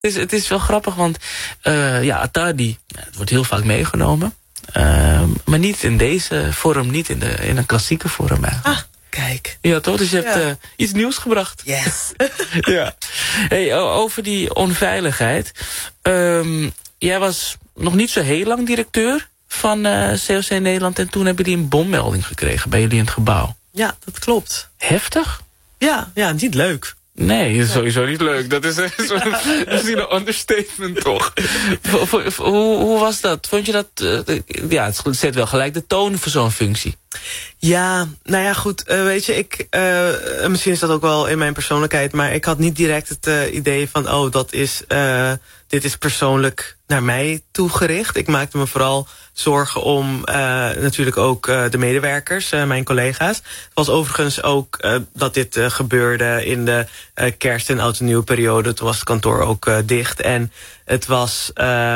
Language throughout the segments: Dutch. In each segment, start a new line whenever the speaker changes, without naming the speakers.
Het is wel grappig, want Attardi, het wordt heel vaak meegenomen. Maar niet in deze vorm, niet in een klassieke vorm eigenlijk.
Ah, kijk.
Ja, toch? Dus je hebt iets nieuws gebracht.
Yes.
Ja. Hey, over die onveiligheid. Jij was nog niet zo heel lang directeur van COC Nederland. En toen hebben jullie een bommelding gekregen bij jullie in het gebouw.
Ja, dat klopt.
Heftig?
Ja, niet leuk.
Nee, dat is sowieso niet leuk. Dat is een understatement, toch? Hoe was dat? Vond je dat... het zet wel gelijk de toon voor zo'n functie.
Ja, nou ja, goed. Weet je, misschien is dat ook wel in mijn persoonlijkheid, maar ik had niet direct het idee van, dit is persoonlijk naar mij toegericht. Ik maakte me vooral zorgen om natuurlijk ook de medewerkers, mijn collega's. Het was overigens ook dat dit gebeurde in de kerst- en oud- en nieuwperiode. Toen was het kantoor ook dicht. En het was,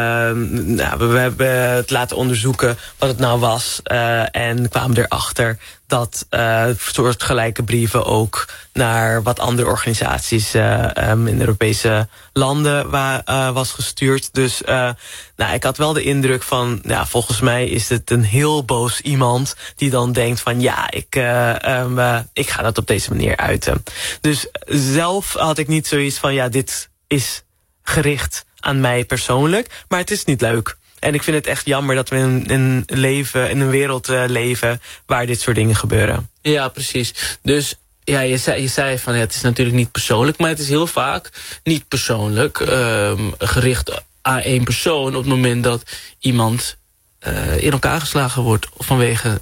we hebben het laten onderzoeken wat het nou was. En kwamen erachter dat soortgelijke brieven ook naar wat andere organisaties in Europese landen was gestuurd. Dus ik had wel de indruk van, volgens mij is het een heel boos iemand die dan denkt van ik ga dat op deze manier uiten. Dus zelf had ik niet zoiets van dit is gericht aan mij persoonlijk, maar het is niet leuk. En ik vind het echt jammer dat we in een wereld leven waar dit soort dingen gebeuren. Ja, precies. Dus je zei van het is natuurlijk niet persoonlijk, maar het is heel vaak niet persoonlijk gericht aan één persoon op het moment dat iemand in elkaar geslagen wordt vanwege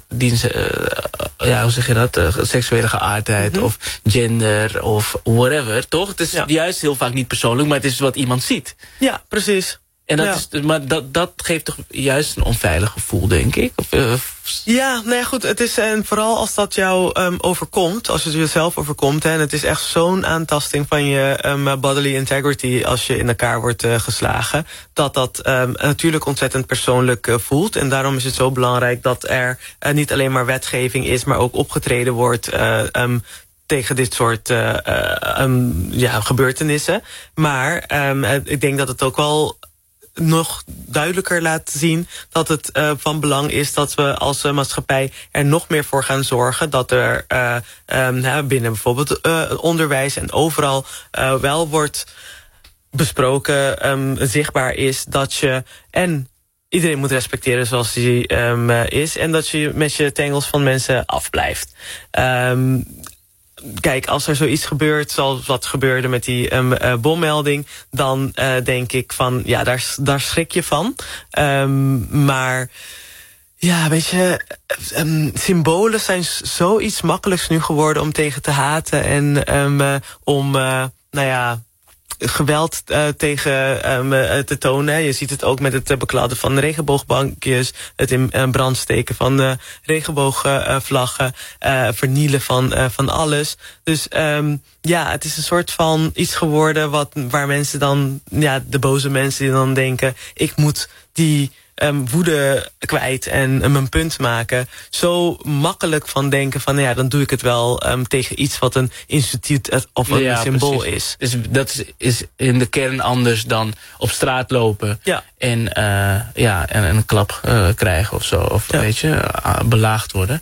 hoe zeg je dat, seksuele geaardheid of gender of whatever, toch? Het is juist heel vaak niet persoonlijk, maar het is wat iemand ziet. Ja, precies. En dat geeft toch juist een onveilig gevoel, denk ik? Goed. Het is, en vooral als dat jou overkomt, als het jezelf overkomt, en het is echt zo'n aantasting van je bodily integrity als je in elkaar wordt geslagen, dat natuurlijk ontzettend persoonlijk voelt. En daarom is het zo belangrijk dat er niet alleen maar wetgeving is, maar ook opgetreden wordt tegen dit soort gebeurtenissen. Maar ik denk dat het ook wel nog duidelijker laat zien dat het van belang is dat we als maatschappij er nog meer voor gaan zorgen dat er binnen bijvoorbeeld onderwijs en overal wel wordt besproken, zichtbaar is dat je iedereen moet respecteren zoals hij is en dat je met je tengels van mensen afblijft. Kijk, als er zoiets gebeurt, zoals wat gebeurde met die bommelding, dan denk ik van, daar schrik je van. Maar weet je, symbolen zijn zoiets makkelijks nu geworden om tegen te haten en om geweld tegen te tonen. Je ziet het ook met het bekladden van regenboogbankjes, het in brand steken van de regenboogvlaggen, vernielen van alles. Dus het is een soort van iets geworden waar mensen dan, de boze mensen die dan denken, ik moet die woede kwijt en mijn punt maken. Zo makkelijk van denken van, dan doe ik het wel tegen iets wat een instituut of een symbool is. Dus dat is in de kern anders dan op straat lopen en een klap krijgen of zo. Of belaagd worden.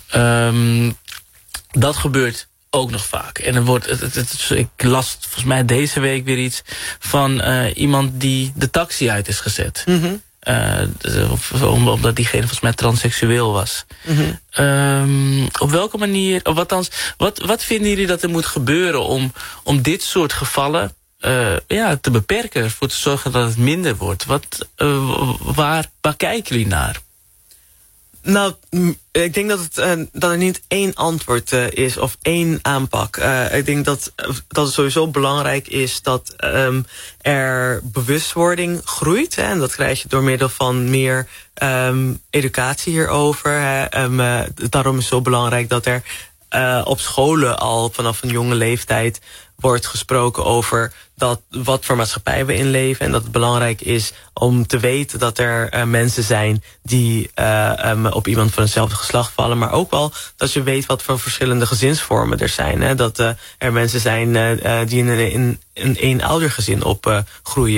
Dat gebeurt ook nog vaak. En dan wordt ik las volgens mij deze week weer iets van iemand die de taxi uit is gezet. Mm-hmm. Omdat diegene volgens mij transseksueel was. Mm-hmm. Op welke manier, of althans, wat vinden jullie dat er moet gebeuren om dit soort gevallen te beperken, ervoor te zorgen dat het minder wordt? Waar kijken jullie naar? Nou, ik denk dat er niet één antwoord is of één aanpak. Ik denk dat het sowieso belangrijk is dat er bewustwording groeit. En dat krijg je door middel van meer educatie hierover. Daarom is het zo belangrijk dat er op scholen al vanaf een jonge leeftijd wordt gesproken over wat voor maatschappij we inleven. En dat het belangrijk is om te weten dat er mensen zijn die op iemand van hetzelfde geslacht vallen. Maar ook wel dat je weet wat voor verschillende gezinsvormen er zijn. Hè? Dat er mensen zijn die in een eenoudergezin opgroeien.